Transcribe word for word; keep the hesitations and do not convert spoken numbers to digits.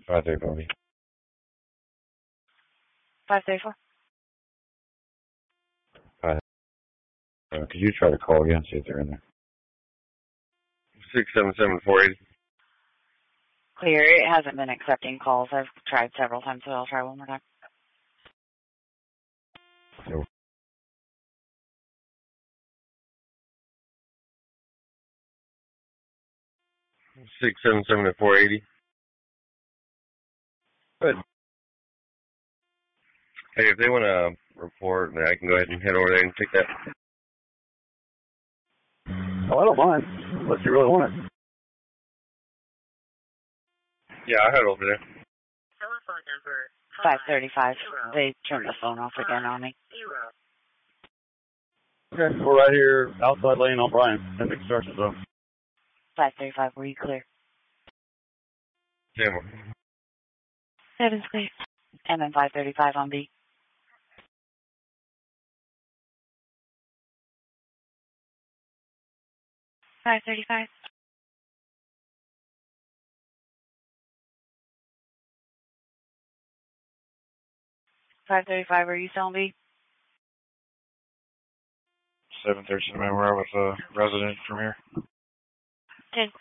five thirty-four. five thirty-four. Five. Uh, could you try to call again, see if they're in there? six seven seven four eighty. Clear. It hasn't been accepting calls. I've tried several times, so I'll try one more time. No. six seven seven four eighty. Good. Hey, if they want to report, then I can go ahead and head over there and take that. Oh, I don't mind, unless you really want it. Yeah, I'll head over there. Telephone number five thirty-five. They turned the phone off again on me. Okay, we're right here outside Lane O'Brien in the construction zone. five thirty-five, were you clear? Yeah. Seven's clear. And then five thirty-five on B. five thirty-five. five thirty-five, are you still on B? seven thirteen, man. We're with a resident from here. ten.